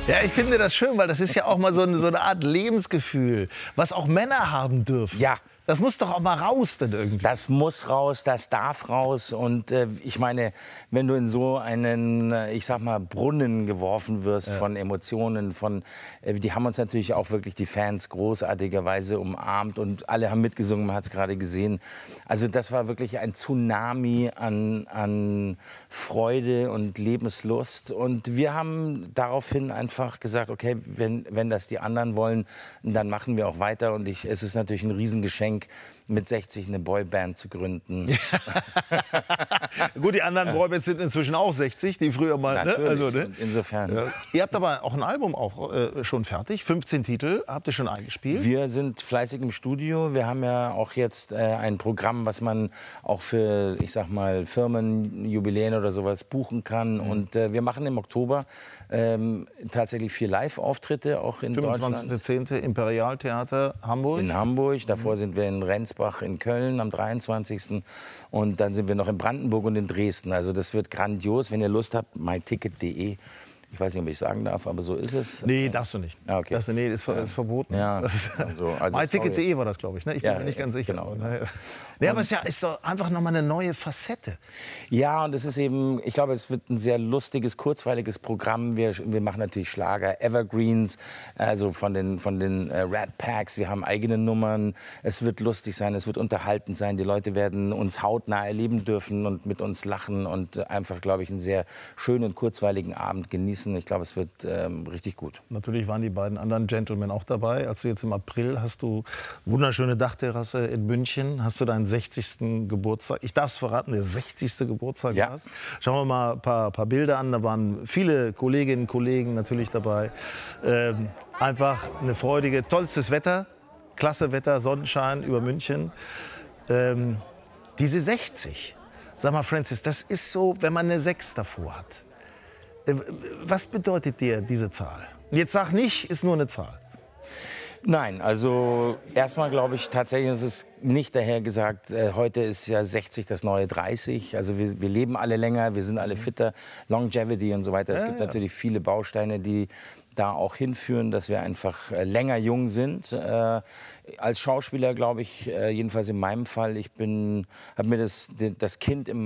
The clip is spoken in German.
Ja, ich finde das schön, weil das ist ja auch mal so eine Art Lebensgefühl, was auch Männer haben dürfen. Ja. Das muss doch auch mal raus dann irgendwie. Das muss raus, das darf raus. Und ich meine, wenn du in so einen, ich sag mal, Brunnen geworfen wirst von Emotionen, die haben uns natürlich auch wirklich die Fans großartigerweise umarmt und alle haben mitgesungen, man hat es gerade gesehen. Also das war wirklich ein Tsunami an Freude und Lebenslust. Und wir haben daraufhin einfach gesagt, okay, wenn das die anderen wollen, dann machen wir auch weiter. Und es ist natürlich ein Riesengeschenk, mit 60 eine Boyband zu gründen. Gut, die anderen Boybands sind inzwischen auch 60, die früher mal... Natürlich, Ne? Also, ne? und insofern. Ja. Ihr habt aber auch ein Album schon fertig, 15 Titel habt ihr schon eingespielt. Wir sind fleißig im Studio. Wir haben ja auch jetzt ein Programm, was man auch für, ich sag mal, Firmen, Jubiläen oder sowas buchen kann. Und wir machen im Oktober tatsächlich 4 Live-Auftritte, auch in Deutschland. 25.10. Imperialtheater Hamburg. In Hamburg, davor sind wir in Rendsbach in Köln am 23. Und dann sind wir noch in Brandenburg und in Dresden. Also das wird grandios. Wenn ihr Lust habt, myticket.de. Ich weiß nicht, ob ich sagen darf, aber so ist es. Nee, darfst du nicht. Ah, okay. Nee, ist verboten. Ja, also sorry. myticket.de war das, glaube ich. Ne? Ich bin mir nicht ganz sicher. Genau. Nee, aber es ist doch einfach noch mal eine neue Facette. Ja, und es ist eben, ich glaube, es wird ein sehr lustiges, kurzweiliges Programm. Wir machen natürlich Schlager, Evergreens, also von den Rat Packs. Wir haben eigene Nummern. Es wird lustig sein, es wird unterhaltend sein. Die Leute werden uns hautnah erleben dürfen und mit uns lachen und einfach, glaube ich, einen sehr schönen, kurzweiligen Abend genießen. Ich glaube, es wird richtig gut. Natürlich waren die beiden anderen Gentlemen auch dabei. Also jetzt im April hast du wunderschöne Dachterrasse in München, hast du deinen 60. Geburtstag. Ich darf es verraten, der 60. Geburtstag Ja. war's. Schauen wir mal ein paar Bilder an. Da waren viele Kolleginnen und Kollegen natürlich dabei. Einfach eine freudige, tollstes Wetter, klasse Wetter, Sonnenschein über München. Diese 60, sag mal Francis, das ist so, wenn man eine 6 davor hat. Was bedeutet dir diese Zahl? Jetzt sag nicht, ist nur eine Zahl. Nein, also erstmal glaube ich tatsächlich, es ist nicht dahergesagt, heute ist ja 60 das neue 30. Also wir leben alle länger, wir sind alle fitter, Longevity und so weiter. Es gibt natürlich viele Bausteine, die da auch hinführen, dass wir einfach länger jung sind. Als Schauspieler glaube ich, jedenfalls in meinem Fall, habe mir das Kind im